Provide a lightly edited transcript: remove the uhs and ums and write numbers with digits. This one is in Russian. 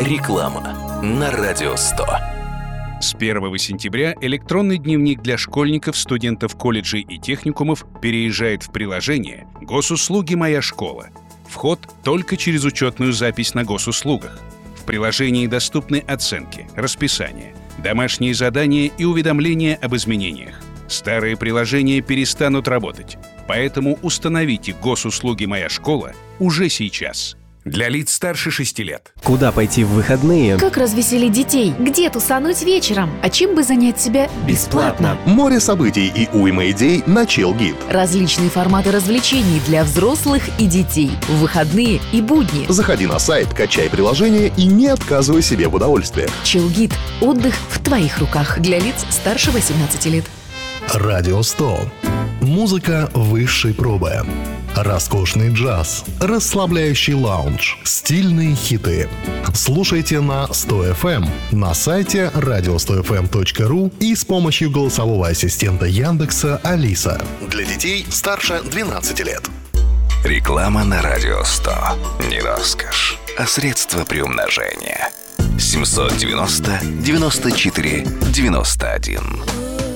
Реклама на Радио 100. С 1 сентября электронный дневник для школьников, студентов колледжей и техникумов переезжает в приложение «Госуслуги. Моя школа». Вход только через учетную запись на госуслугах. В приложении доступны оценки, расписание, домашние задания и уведомления об изменениях. Старые приложения перестанут работать, поэтому установите «Госуслуги. Моя школа» уже сейчас. Для лиц старше 6 лет. Куда пойти в выходные? Как развеселить детей? Где тусануть вечером? А чем бы занять себя бесплатно? Море событий и уйма идей на ChillGit. Различные форматы развлечений для взрослых и детей. В выходные и будни. Заходи на сайт, качай приложение и не отказывай себе в удовольствиях. ChillGit. Отдых в твоих руках. Для лиц старше 18 лет. Радио 100. Музыка высшей пробы. Роскошный джаз, расслабляющий лаунж, стильные хиты. Слушайте на 100 FM, на сайте radio100fm.ru и с помощью голосового ассистента Яндекса Алиса. Для детей старше 12 лет. Реклама на Радио 100. Не роскошь, а средство приумножения. 790 94 91.